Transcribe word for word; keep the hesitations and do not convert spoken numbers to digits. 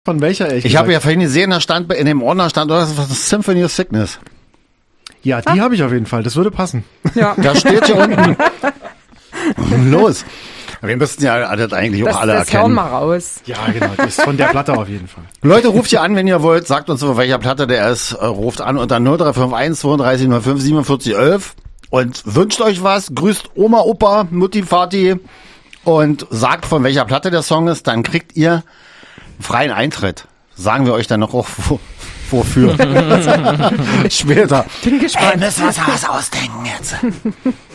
Von welcher ehrlich Ich habe ja vorhin gesehen, da stand in dem Ordner stand das Symphony of Sickness. Ja, die ah. habe ich auf jeden Fall. Das würde passen. Ja. Da steht hier unten. Los. Wir müssten ja das eigentlich auch das, alle das erkennen. Das mal raus. Ja, genau. Das ist von der Platte auf jeden Fall. Leute, ruft ihr an, wenn ihr wollt. Sagt uns, auf welcher Platte der ist. Ruft an unter null drei fünf eins zweiunddreißig null fünf siebenundvierzig elf und wünscht euch was. Grüßt Oma, Opa, Mutti, Vati und sagt, von welcher Platte der Song ist. Dann kriegt ihr freien Eintritt. Sagen wir euch dann noch auch wo, wofür. Später. Bin gespannt. Hey, müssen wir uns was ausdenken jetzt.